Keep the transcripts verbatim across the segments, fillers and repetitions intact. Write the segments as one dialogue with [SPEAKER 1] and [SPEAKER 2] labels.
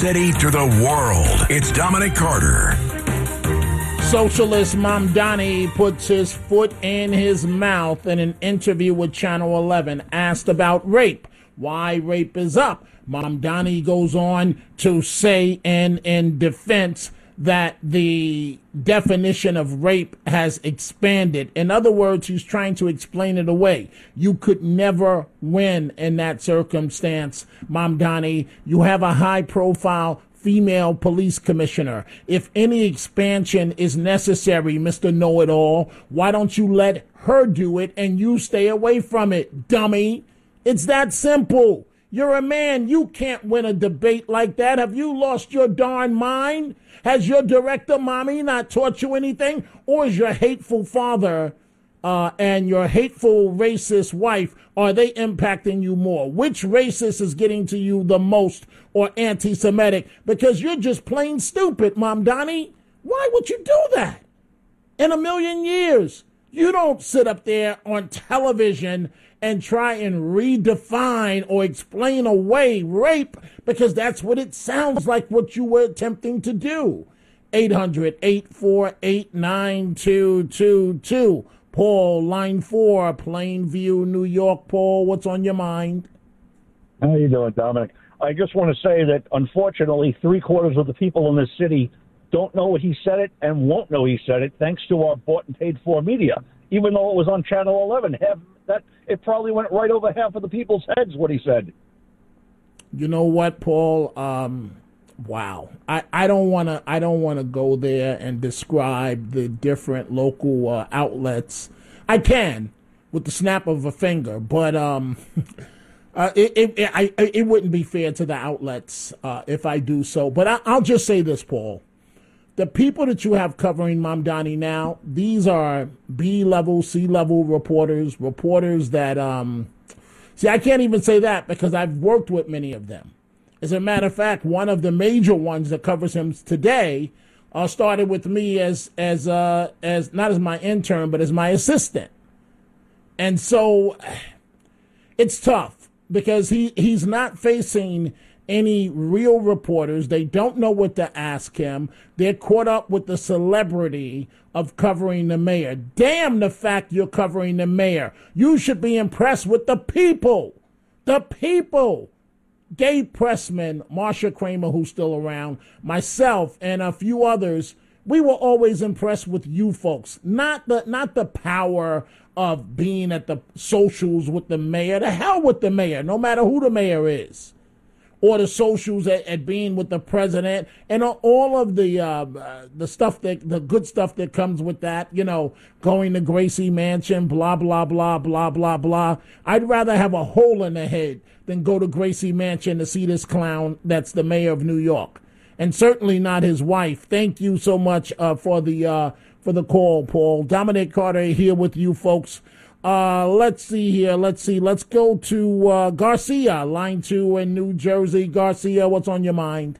[SPEAKER 1] City to the world. It's Dominic Carter.
[SPEAKER 2] Socialist Mamdani puts his foot in his mouth in an interview with Channel eleven, asked about rape, why rape is up. Mamdani goes on to say in, in defense that the definition of rape has expanded. In other words, he's trying to explain it away. You could never win in that circumstance, Mamdani. You have a high-profile female police commissioner. If any expansion is necessary, Mister Know-It-All, why don't you let her do it and you stay away from it, dummy? It's that simple. You're a man. You can't win a debate like that. Have you lost your darn mind? Has your director, mommy, not taught you anything? Or is your hateful father uh, and your hateful racist wife, are they impacting you more? Which racist is getting to you the most, or anti-Semitic? Because you're just plain stupid, Mamdani. Why would you do that? In a million years, you don't sit up there on television and try and redefine or explain away rape, because that's what it sounds like what you were attempting to do. eight hundred, eight four eight, nine two two two. Paul, line four, Plainview, New York. Paul, what's on your mind?
[SPEAKER 3] How you doing, Dominic? I just want to say that, unfortunately, three-quarters of the people in this city don't know he said it and won't know he said it, thanks to our bought and paid-for media. Even though it was on Channel eleven, half that it probably went right over half of the people's heads what he said.
[SPEAKER 2] You know what, Paul? Um, wow. I, I don't want to I don't want to go there and describe the different local uh, outlets. I can with the snap of a finger, but um, uh, it it, it, I, it wouldn't be fair to the outlets uh, if I do so. But I, I'll just say this, Paul. The people that you have covering Mamdani now, these are B-level, C-level reporters, reporters that, um, see, I can't even say that because I've worked with many of them. As a matter of fact, one of the major ones that covers him today uh, started with me as, as, uh, as not as my intern, but as my assistant. And so it's tough because he, he's not facing any real reporters. They don't know what to ask him. They're caught up with the celebrity of covering the mayor. Damn the fact you're covering the mayor. You should be impressed with the people. The people. Gabe Pressman, Marsha Kramer, who's still around, myself, and a few others, we were always impressed with you folks. Not the not the power of being at the socials with the mayor. The hell with the mayor, no matter who the mayor is. Or the socials at, at being with the president, and all of the uh, uh, the stuff that the good stuff that comes with that, you know, going to Gracie Mansion, blah blah blah blah blah blah. I'd rather have a hole in the head than go to Gracie Mansion to see this clown that's the mayor of New York, and certainly not his wife. Thank you so much uh, for the uh, for the call, Paul. Dominic Carter here with you folks. Uh, let's see here. Let's see. Let's go to uh, Garcia, line two in New Jersey. Garcia, what's on your mind?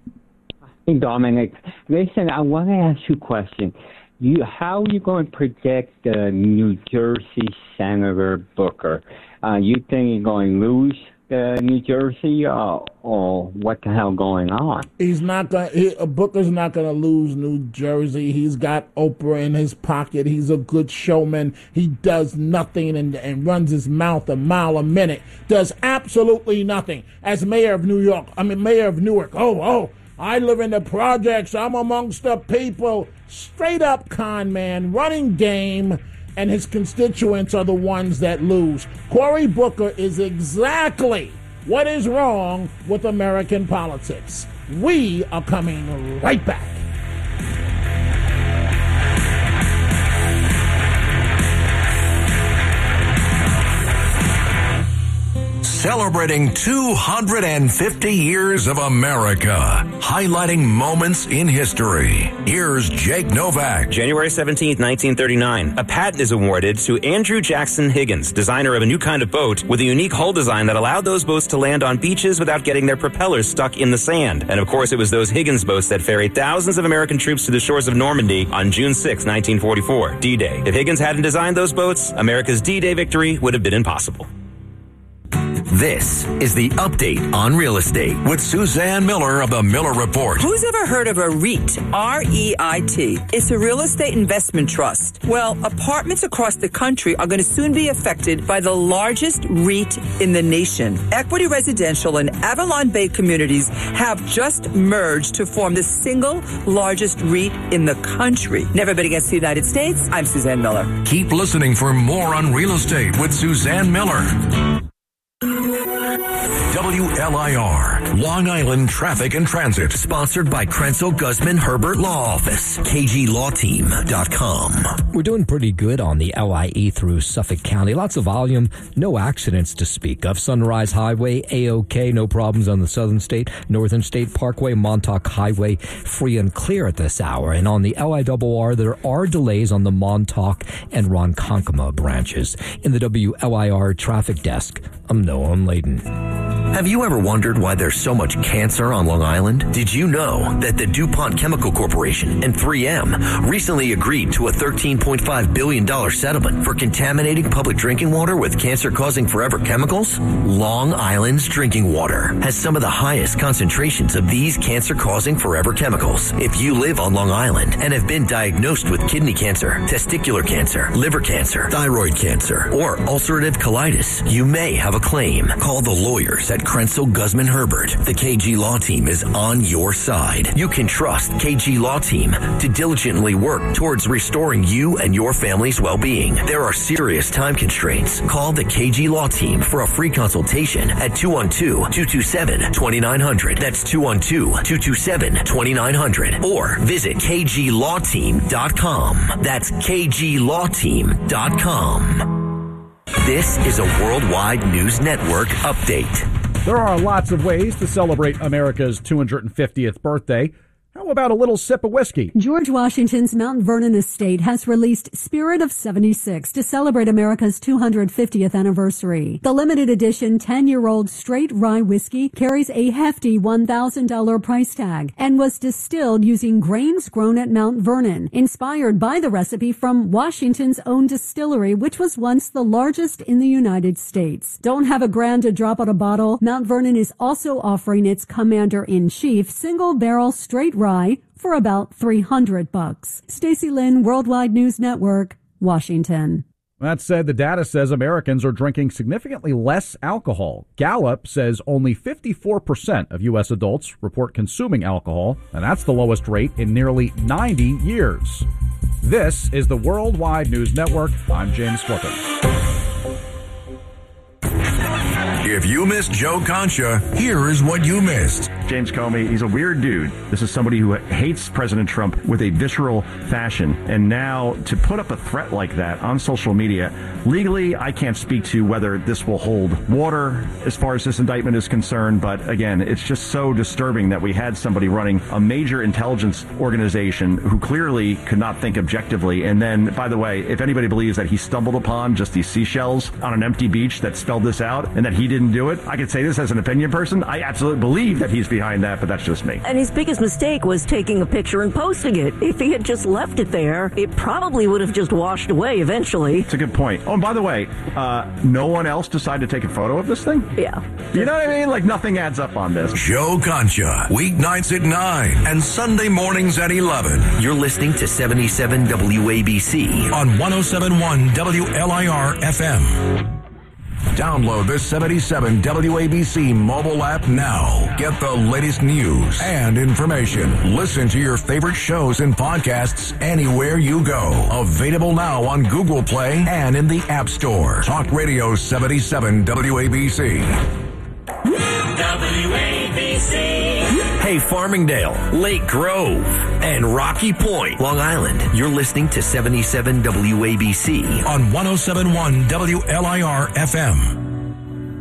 [SPEAKER 4] Hey, Dominic. Listen, I want to ask you a question. You, how are you going to protect uh, New Jersey Senator Booker? Uh, you think you're going to lose uh, New Jersey, uh, or what the hell going on?
[SPEAKER 2] He's not going. He, uh, Booker's not going to lose New Jersey. He's got Oprah in his pocket. He's a good showman. He does nothing and, and runs his mouth a mile a minute. Does absolutely nothing. As mayor of New York, I mean mayor of Newark. Oh, oh, I live in the projects. I'm amongst the people. Straight up con man, running game. And his constituents are the ones that lose. Cory Booker is exactly what is wrong with American politics. We are coming right back.
[SPEAKER 1] Celebrating two hundred fifty years of America, highlighting moments in history. Here's Jake Novak.
[SPEAKER 5] January seventeenth, nineteen thirty-nine. A patent is awarded to Andrew Jackson Higgins, designer of a new kind of boat with a unique hull design that allowed those boats to land on beaches without getting their propellers stuck in the sand. And of course, it was those Higgins boats that ferried thousands of American troops to the shores of Normandy on June sixth, nineteen forty-four, D-Day. If Higgins hadn't designed those boats, America's D-Day victory would have been impossible.
[SPEAKER 1] This is the Update on Real Estate with Suzanne Miller of the Miller Report.
[SPEAKER 6] Who's ever heard of a REIT? R E I T. It's a real estate investment trust. Well, apartments across the country are going to soon be affected by the largest REIT in the nation. Equity Residential and Avalon Bay Communities have just merged to form the single largest REIT in the country. Never been against the United States. I'm Suzanne Miller.
[SPEAKER 1] Keep listening for more on real estate with Suzanne Miller. W L I R, Long Island Traffic and Transit.
[SPEAKER 7] Sponsored by Krenzel Guzman Herbert Law Office, K G law team dot com.
[SPEAKER 8] We're doing pretty good on the L I E through Suffolk County. Lots of volume, no accidents to speak of. Sunrise Highway, A-OK, no problems on the Southern State, Northern State Parkway, Montauk Highway, free and clear at this hour. And on the L I R R, there are delays on the Montauk and Ronkonkoma branches. In the W L I R traffic desk, I'm Noam Layden.
[SPEAKER 7] Have you ever wondered why there's so much cancer on Long Island? Did you know that the DuPont Chemical Corporation and three M recently agreed to a thirteen point five billion dollars settlement for contaminating public drinking water with cancer-causing forever chemicals? Long Island's drinking water has some of the highest concentrations of these cancer-causing forever chemicals. If you live on Long Island and have been diagnosed with kidney cancer, testicular cancer, liver cancer, thyroid cancer, or ulcerative colitis, you may have a claim. Call the lawyers at Krenzel Guzman Herbert. The K G Law Team is on your side. You can trust K G Law Team to diligently work towards restoring you and your family's well-being. There are serious time constraints. Call the K G Law Team for a free consultation at two one two, two two seven, two nine zero zero. That's two one two, two two seven, two nine zero zero. Or visit K G law team dot com. That's K G law team dot com. This is a Worldwide News Network update.
[SPEAKER 9] There are lots of ways to celebrate America's two hundred fiftieth birthday. How about a little sip of whiskey?
[SPEAKER 10] George Washington's Mount Vernon estate has released Spirit of seventy-six to celebrate America's two hundred fiftieth anniversary. The limited edition ten-year-old straight rye whiskey carries a hefty one thousand dollars price tag and was distilled using grains grown at Mount Vernon, inspired by the recipe from Washington's own distillery, which was once the largest in the United States. Don't have a grand to drop on a bottle? Mount Vernon is also offering its Commander-in-Chief single-barrel straight rye for about three hundred bucks. Stacey Lynn, Worldwide News Network, Washington.
[SPEAKER 9] That said, the data says Americans are drinking significantly less alcohol. Gallup says only fifty-four percent of U S adults report consuming alcohol, and that's the lowest rate in nearly ninety years. This is the Worldwide News Network. I'm James Flippen.
[SPEAKER 1] If you missed Joe Concha, here is what you missed.
[SPEAKER 11] James Comey, he's a weird dude. This is somebody who hates President Trump with a visceral fashion. And now to put up a threat like that on social media, legally, I can't speak to whether this will hold water as far as this indictment is concerned. But again, it's just so disturbing that we had somebody running a major intelligence organization who clearly could not think objectively. And then, by the way, if anybody believes that he stumbled upon just these seashells on an empty beach that spelled this out and that he didn't do it, I could say this as an opinion person. I absolutely believe that he's behind that, but that's just me.
[SPEAKER 12] And his biggest mistake was taking a picture and posting it. If he had just left it there, it probably would have just washed away eventually.
[SPEAKER 11] It's a good point. Oh, and by the way, uh, no one else decided to take a photo of this thing?
[SPEAKER 12] Yeah.
[SPEAKER 11] You know what I mean? Like, nothing adds up on this.
[SPEAKER 1] Joe Concha, weeknights at nine and Sunday mornings at eleven.
[SPEAKER 7] You're listening to seventy-seven W A B C
[SPEAKER 1] on one oh seven point one W L I R F M. Download the seventy-seven W A B C mobile app now. Get the latest news and information. Listen to your favorite shows and podcasts anywhere you go. Available now on Google Play and in the App Store. Talk Radio seventy-seven W A B C.
[SPEAKER 13] W A B C.
[SPEAKER 7] Hey, Farmingdale, Lake Grove, and Rocky Point, Long Island. You're listening to seventy-seven W A B C
[SPEAKER 1] on one oh seven point one W L I R F M.